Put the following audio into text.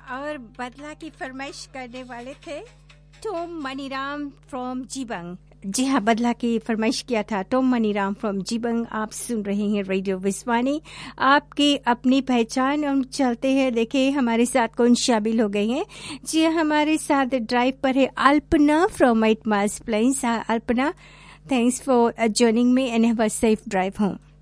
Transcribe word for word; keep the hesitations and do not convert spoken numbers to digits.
और बदला की फरमाइश करने वाले थे टॉम मनीराम फ्रॉम जीबंग। जी हाँ, बदला की फरमाइश किया था टॉम मनीराम फ्रॉम जीबंग। आप सुन रहे हैं रेडियो विस्वानी, आपकी अपनी पहचान। हम चलते हैं, देखिए हमारे साथ कौन शामिल हो गए हैं। जी हमारे साथ ड्राइव पर है Alpana from eight miles planes. Alpana, thanks for joining me and have a safe drive home.